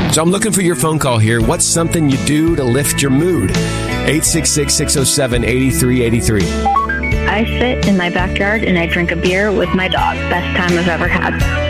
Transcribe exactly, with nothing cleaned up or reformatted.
So I'm looking for your phone call here. What's something you do to lift your mood? eight six six, six oh seven, eight three eight three. I sit in my backyard and I drink a beer with my dog. Best time I've ever had.